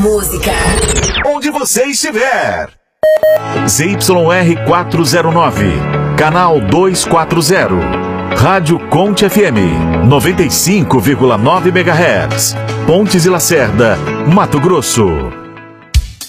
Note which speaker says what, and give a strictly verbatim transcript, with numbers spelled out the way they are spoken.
Speaker 1: música
Speaker 2: onde você estiver. Z Y R quatrocentos e nove, canal duzentos e quarenta. Rádio Conte F M, noventa e cinco vírgula nove megahertz. Pontes e Lacerda, Mato Grosso.